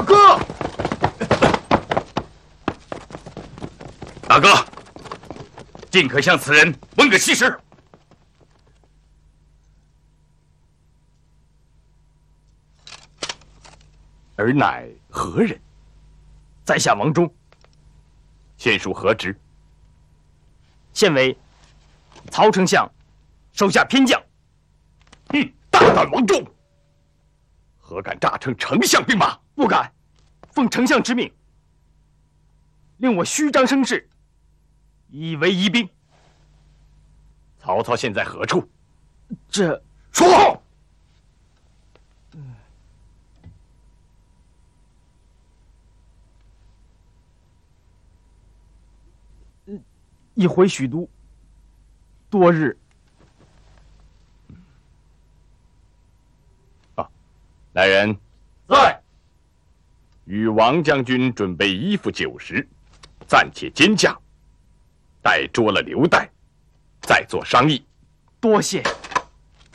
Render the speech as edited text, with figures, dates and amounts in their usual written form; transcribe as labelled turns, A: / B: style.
A: 大哥，
B: 大哥，尽可向此人问个细实。
A: 尔乃何人？
C: 在下王忠，
A: 现属何职？
C: 现为曹丞相手下偏将。
A: 大胆王忠，何敢诈称丞相兵马？
C: 不敢，奉丞相之命，令我虚张声势，以为疑兵。
A: 曹操现在何处？
C: 这
A: 说。
C: 已回许都多日。
A: 来人，
B: 在。
A: 与王将军准备衣服酒食，暂且监驾，待捉了刘岱，再做商议。
C: 多谢。